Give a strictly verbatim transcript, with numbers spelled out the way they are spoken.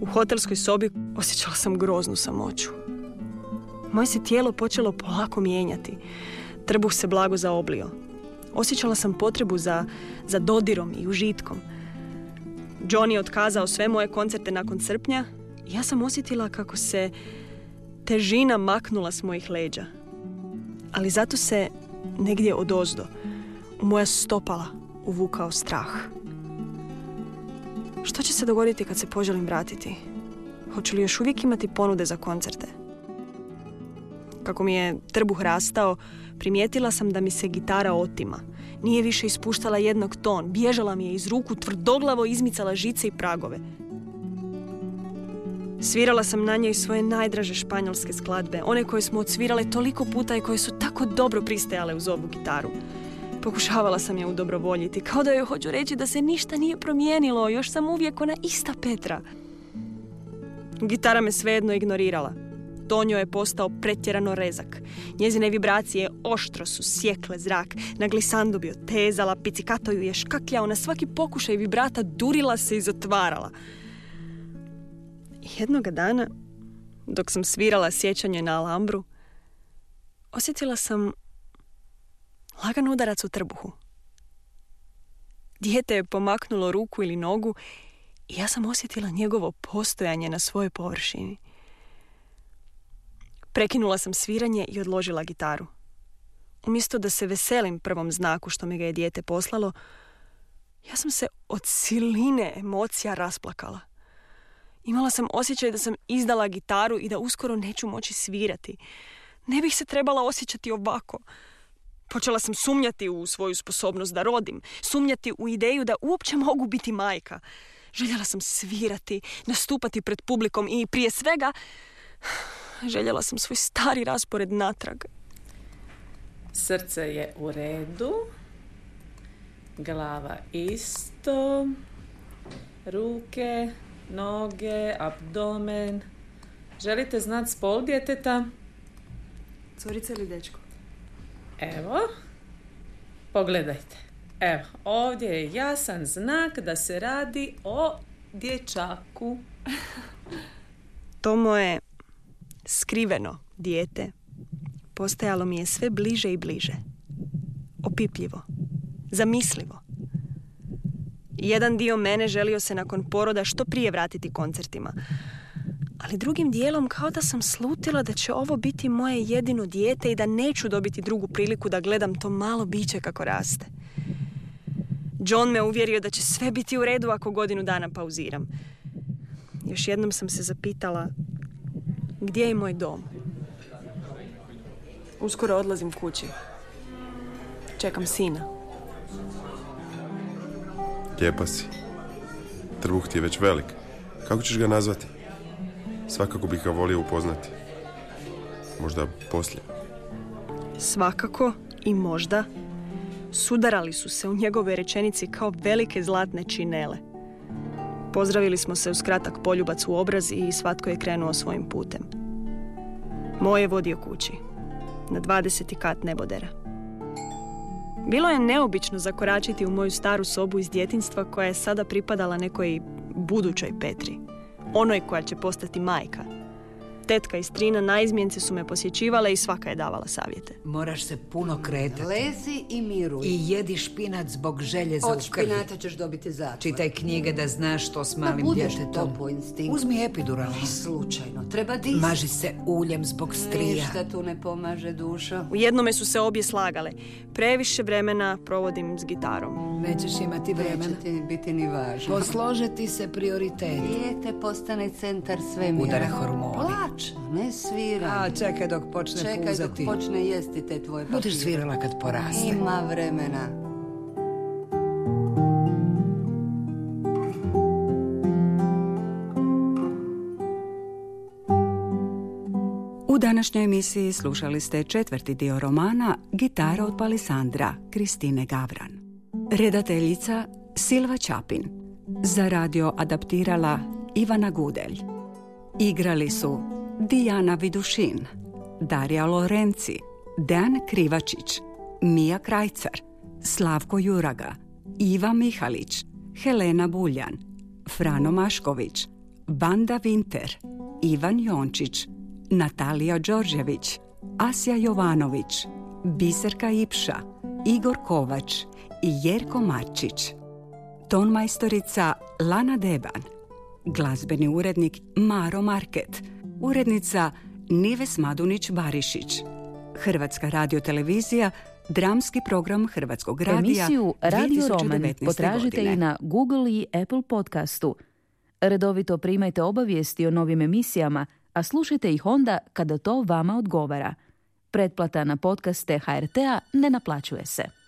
hotelskoj sobi osjećala sam groznu samoću. Moje se tijelo počelo polako mijenjati. Trbuh se blago zaoblio. Osjećala sam potrebu za, za dodirom i užitkom. John je otkazao sve moje koncerte nakon srpnja i ja sam osjetila kako se težina maknula s mojih leđa. Ali zato se negdje odozdo u moja stopala uvukao strah. Što će se dogoditi kad se poželim vratiti? Hoću li još uvijek imati ponude za koncerte? Kako mi je trbuh rastao, primijetila sam da mi se gitara otima. Nije više ispuštala jednog ton, bježala mi je iz ruku, tvrdoglavo izmicala žice i pragove. Svirala sam na njoj svoje najdraže španjolske skladbe, one koje smo odsvirale toliko puta i koje su tako dobro pristajale uz ovu gitaru. Pokušavala sam je udobrovoljiti, kao da joj hoću reći da se ništa nije promijenilo, još sam uvijek ona ista Petra. Gitara me svejedno ignorirala. Ton joj je postao pretjerano rezak. Njezine vibracije oštro su sjekle zrak. Na glisandu bi otezala, pizzicato ju je škakljao, na svaki pokušaj vibrata durila se i zatvarala. Jednoga dana, dok sam svirala sjećanje na Alhambru, osjetila sam lagan udarac u trbuhu. Dijete je pomaknulo ruku ili nogu i ja sam osjetila njegovo postojanje na svojoj površini. Prekinula sam sviranje i odložila gitaru. Umjesto da se veselim prvom znaku što mi ga je dijete poslalo, ja sam se od siline emocija rasplakala. Imala sam osjećaj da sam izdala gitaru i da uskoro neću moći svirati. Ne bih se trebala osjećati ovako. Počela sam sumnjati u svoju sposobnost da rodim, sumnjati u ideju da uopće mogu biti majka. Željela sam svirati, nastupati pred publikom i prije svega željela sam svoj stari raspored natrag. Srce je u redu, glava isto, ruke, noge, abdomen. Želite znati spol djeteta? Curica ili dečko? Evo, pogledajte. Evo, ovdje je jasan znak da se radi o dječaku. To moje skriveno dijete postajalo mi je sve bliže i bliže. Opipljivo, zamislivo. Jedan dio mene želio se nakon poroda što prije vratiti koncertima. Ali drugim dijelom kao da sam slutila da će ovo biti moje jedino dijete i da neću dobiti drugu priliku da gledam to malo biće kako raste. John me uvjerio da će sve biti u redu ako godinu dana pauziram. Još jednom sam se zapitala gdje je moj dom. Uskoro odlazim kući. Čekam sina. Lijepa si. Trbuh ti je već velik. Kako ćeš ga nazvati? Svakako bih ga volio upoznati. Možda poslije. Svakako i možda sudarali su se u njegove rečenici kao velike zlatne činele. Pozdravili smo se uz kratak poljubac u obraz i svatko je krenuo svojim putem. Moj je vodio kući, na dvadeseti kat nebodera. Bilo je neobično zakoračiti u moju staru sobu iz djetinjstva koja je sada pripadala nekoj budućoj Petri. Onoj koja će postati majka. Tetka i strina naizmjence su me posjećivale i svaka je davala savjete. Moraš se puno kretati. Lezi i miruj. I jedi špinac zbog željeza u krvi. Od špinata ćeš dobiti zatvor. Čitaj knjige da znaš što s malim da budeš djetetom. to po instinktu. Uzmi epidural. Ne slučajno, treba disati. Maži se uljem zbog strija. Ništa tu ne pomaže, dušo. U jednome su se obje slagale. Previše vremena provodim s gitarom. Nećeš imati vremena. Neće ti biti ni važno. Poslože ti se prioriteti. Dijete postane centar svemira. Udare hormoni. Plač, ne svira. A čekaj dok počne čekaj puzati. Čekaj dok počne jesti te tvoje papire. Budeš svirala kad poraste. Ima vremena. U današnjoj emisiji slušali ste četvrti dio romana Gitara od Palisandra Kristine Gavran. Redateljica Silva Čapin. Za radio adaptirala Ivana Gudelj. Igrali su Dijana Vidušin, Darija Lorenci, Dejan Krivačić, Mija Krajcar, Slavko Juraga, Iva Mihalić, Helena Buljan, Frano Mašković, Vanda Vinter, Ivan Jončić, Natalija Đorđević, Asja Jovanović, Biserka Ipša, Igor Kovač i Jerko Marčić. Tonmajstorica Lana Deban, glazbeni urednik Maro Market, urednica Nives Madunić-Barišić. Hrvatska radiotelevizija, dramski program Hrvatskog radija. Emisiju Radio Roman potražite godine. i na Google i Apple podcastu. Redovito primajte obavijesti o novim emisijama, a slušajte ih onda kada to vama odgovara. Pretplata na podcaste H R T-a ne naplaćuje se.